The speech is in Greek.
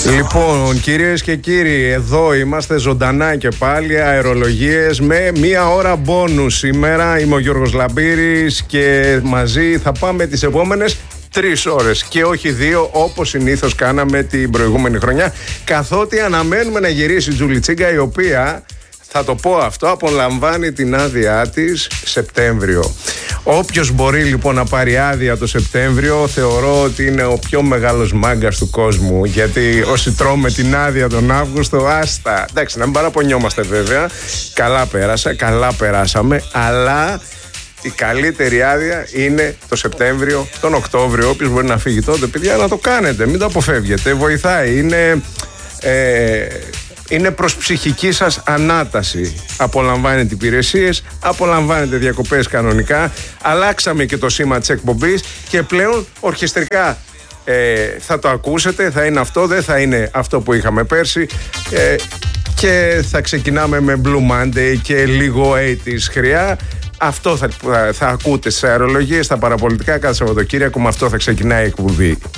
Λοιπόν, κυρίες και κύριοι, εδώ είμαστε ζωντανά και πάλι, αερολογίες με μία ώρα μπόνους σήμερα. Είμαι ο Γιώργος Λαμπύρης και μαζί θα πάμε τις επόμενες 3 ώρες και όχι 2 όπως συνήθως κάναμε την προηγούμενη χρονιά, καθότι αναμένουμε να γυρίσει η Τζούλη Τσίγκα, η οποία, θα το πω αυτό, απολαμβάνει την άδειά της Σεπτέμβριο. Όποιος μπορεί λοιπόν να πάρει άδεια το Σεπτέμβριο, θεωρώ ότι είναι ο πιο μεγάλος μάγκας του κόσμου. Γιατί όσοι τρώμε την άδεια τον Αύγουστο, άστα. Εντάξει, να μην παραπονιόμαστε βέβαια. Καλά πέρασα, καλά περάσαμε. Αλλά η καλύτερη άδεια είναι το Σεπτέμβριο, τον Οκτώβριο. Όποιος μπορεί να φύγει τότε, παιδιά, να το κάνετε. Μην το αποφεύγετε. Βοηθάει. Είναι προς ψυχική σας ανάταση. Απολαμβάνετε υπηρεσίες, απολαμβάνετε διακοπές κανονικά. Αλλάξαμε και το σήμα της εκπομπής και πλέον ορχιστρικά θα το ακούσετε. Θα είναι αυτό, δεν θα είναι αυτό που είχαμε πέρσι. Και θα ξεκινάμε με Blue Monday και λίγο 80's χρειά. Αυτό θα ακούτε στις αερολογίες, στα παραπολιτικά κάθε Σαββατοκύριακο. Με αυτό θα ξεκινάει η εκπομπή.